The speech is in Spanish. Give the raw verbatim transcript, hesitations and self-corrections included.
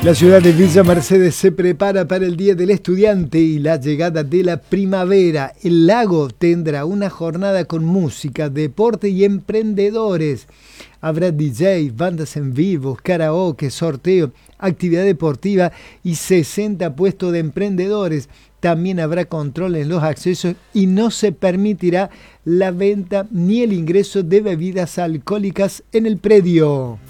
La ciudad de Villa Mercedes se prepara para el Día del Estudiante y la llegada de la primavera. El lago tendrá una jornada con música, deporte y emprendedores. Habrá D J, bandas en vivo, karaoke, sorteo, actividad deportiva y sesenta puestos de emprendedores. También habrá control en los accesos y no se permitirá la venta ni el ingreso de bebidas alcohólicas en el predio.